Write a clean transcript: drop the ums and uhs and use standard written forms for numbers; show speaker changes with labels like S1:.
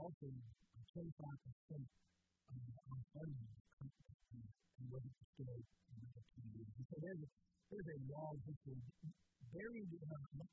S1: also 25% on funding and what it's still in the community. So there's a long history buried